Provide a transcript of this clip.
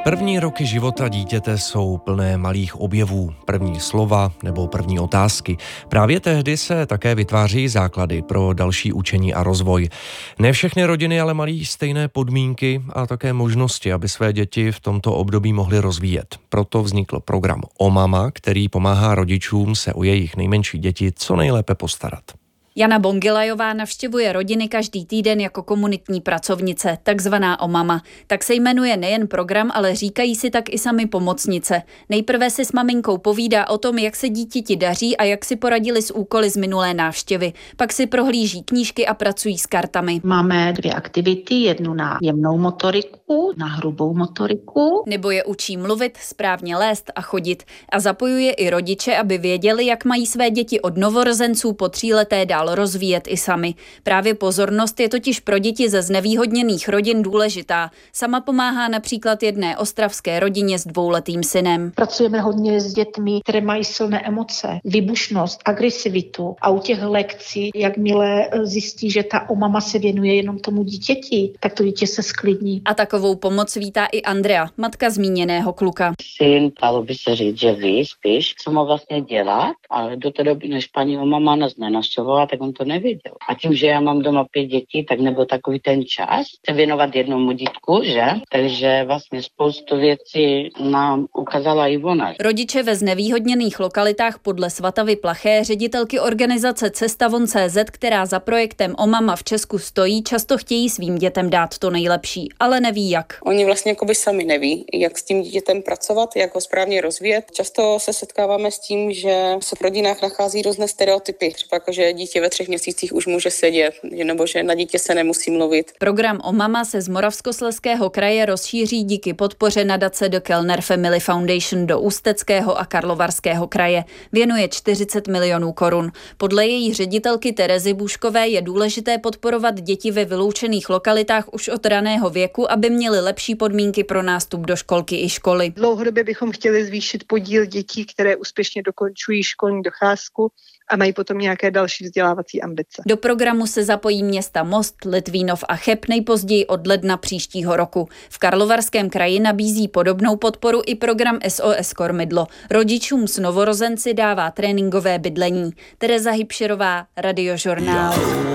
První roky života dítěte jsou plné malých objevů, první slova nebo první otázky. Právě tehdy se také vytváří základy pro další učení a rozvoj. Ne všechny rodiny ale mají stejné podmínky a také možnosti, aby své děti v tomto období mohly rozvíjet. Proto vznikl program O Mama, který pomáhá rodičům se o jejich nejmenší děti co nejlépe postarat. Jana Bongilajová navštěvuje rodiny každý týden jako komunitní pracovnice, takzvaná O Mama. Tak se jmenuje nejen program, ale říkají si tak i sami pomocnice. Nejprve si s maminkou povídá o tom, jak se dítěti daří a jak si poradili s úkoly z minulé návštěvy. Pak si prohlíží knížky a pracují s kartami. Máme 2 aktivity, jednu na jemnou motoriku, na hrubou motoriku. Nebo je učí mluvit, správně lézt a chodit. A zapojuje i rodiče, aby věděli, jak mají své děti od novorozenců po 3leté dál rozvíjet i sami. Právě pozornost je totiž pro děti ze znevýhodněných rodin důležitá. Sama pomáhá například jedné ostravské rodině s 2letým synem. Pracujeme hodně s dětmi, které mají silné emoce, výbušnost, agresivitu a u těch lekcí, jakmile zjistí, že ta mama se věnuje jenom tomu dítěti, tak to dítě se sklidní. A takovou pomoc vítá i Andrea, matka zmíněného kluka. Syn, dalo by se říct, že ví spíš, co má vlastně dělat, ale do té doby, než paní mama nás nenavštěvovala, tak on to nevěděl. A tím, že já mám doma 5 dětí, tak nebyl takový ten čas se věnovat jednomu dítku, že? Takže vlastně spoustu věcí nám ukázala i ona. Rodiče ve znevýhodněných lokalitách podle Svatavy Plaché, ředitelky organizace Cesta von.cz, která za projektem O Mama v Česku stojí, často chtějí svým dětem dát to nejlepší, ale neví jak. Oni vlastně sami neví, jak s tím dítětem pracovat, jak ho správně rozvíjet. Často se setkáváme s tím, že se v rodinách nachází různé stereotypy, třeba že dítě ve 3 měsících už může sedět, nebo že na dítě se nemusí mluvit. Program O Mama se z Moravskoslezského kraje rozšíří díky podpoře nadace The Kellner Family Foundation do Ústeckého a Karlovarského kraje. Věnuje 40 milionů korun. Podle její ředitelky Terezy Bůškové je důležité podporovat děti ve vyloučených lokalitách už od raného věku, aby měly lepší podmínky pro nástup do školky i školy. Dlouhodobě bychom chtěli zvýšit podíl dětí, které úspěšně dokončují školní docházku a mají potom nějaké další vzdělávací ambice. Do programu se zapojí města Most, Litvínov a Cheb nejpozději od ledna příštího roku. V Karlovarském kraji nabízí podobnou podporu i program SOS Kormidlo. Rodičům s novorozenci dává tréninkové bydlení. Tereza Hybšerová, Radiožurnál.